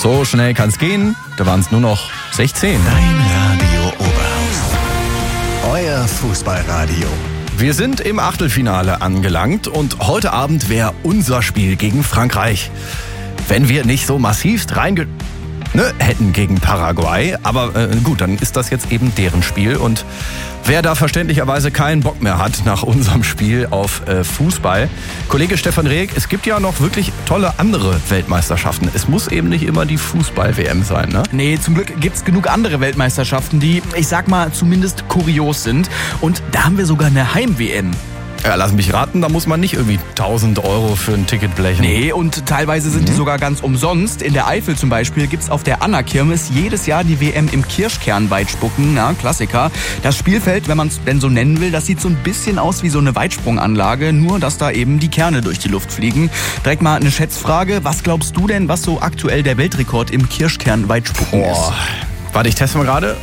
So schnell kann's gehen. Da waren es nur noch 16. Dein Radio Oberhausen. Euer Fußballradio. Wir sind im Achtelfinale angelangt und heute Abend wäre unser Spiel gegen Frankreich. Wenn wir nicht so massivst hätten gegen Paraguay. Aber gut, dann ist das jetzt eben deren Spiel. Und wer da verständlicherweise keinen Bock mehr hat nach unserem Spiel auf Fußball. Kollege Stefan Rehek, es gibt ja noch wirklich tolle andere Weltmeisterschaften. Es muss eben nicht immer die Fußball-WM sein, ne? Nee, zum Glück gibt's genug andere Weltmeisterschaften, die, ich sag mal, zumindest kurios sind. Und da haben wir sogar eine Heim-WM. Ja, lass mich raten, da muss man nicht irgendwie 1.000 € für ein Ticket blechen. Nee, und teilweise sind die sogar ganz umsonst. In der Eifel zum Beispiel gibt's auf der Anna-Kirmes jedes Jahr die WM im Kirschkernweitspucken, na, Klassiker. Das Spielfeld, wenn man es denn so nennen will, das sieht so ein bisschen aus wie so eine Weitsprunganlage, nur dass da eben die Kerne durch die Luft fliegen. Direkt mal eine Schätzfrage, was glaubst du denn, was so aktuell der Weltrekord im Kirschkernweitspucken ist? Warte, ich teste mal gerade.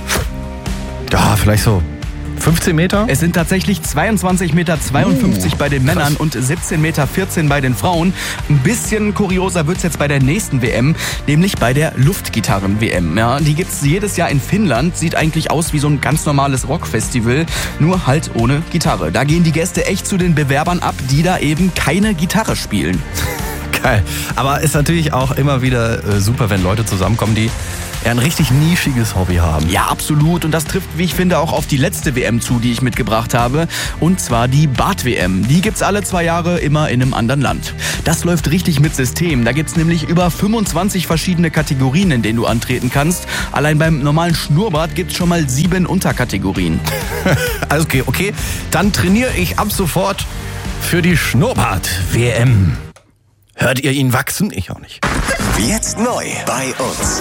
Ja, vielleicht so 15 Meter? Es sind tatsächlich 22,52 Meter bei den Männern und 17,14 Meter bei den Frauen. Ein bisschen kurioser wird's jetzt bei der nächsten WM, nämlich bei der Luftgitarren-WM. Ja, die gibt's jedes Jahr in Finnland. Sieht eigentlich aus wie so ein ganz normales Rockfestival, nur halt ohne Gitarre. Da gehen die Gäste echt zu den Bewerbern ab, die da eben keine Gitarre spielen. Geil. Aber ist natürlich auch immer wieder super, wenn Leute zusammenkommen, die ein richtig nischiges Hobby haben. Ja, absolut. Und das trifft, wie ich finde, auch auf die letzte WM zu, die ich mitgebracht habe. Und zwar die Bad-WM. Die gibt's alle 2 Jahre immer in einem anderen Land. Das läuft richtig mit System. Da gibt's nämlich über 25 verschiedene Kategorien, in denen du antreten kannst. Allein beim normalen Schnurrbart gibt's schon mal 7 Unterkategorien. Also okay. Dann trainiere ich ab sofort für die Schnurrbart-WM. Hört ihr ihn wachsen? Ich auch nicht. Jetzt neu bei uns.